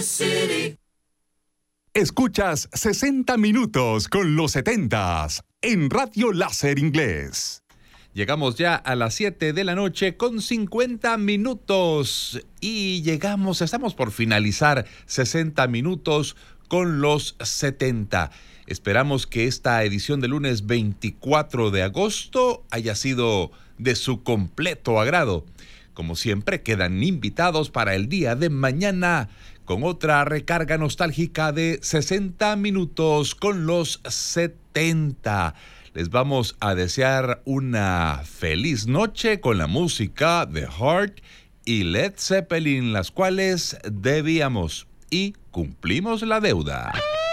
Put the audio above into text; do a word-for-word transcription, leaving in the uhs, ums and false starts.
Escuchas sesenta minutos con los setentas en Radio Láser Inglés. Llegamos ya a las siete de la noche con cincuenta minutos y llegamos, estamos por finalizar sesenta minutos con los setenta. Esperamos que esta edición del lunes veinticuatro de agosto haya sido de su completo agrado. Como siempre, quedan invitados para el día de mañana con otra recarga nostálgica de sesenta minutos con los setenta. Les vamos a desear una feliz noche con la música de Heart y Led Zeppelin, las cuales debíamos y cumplimos la deuda.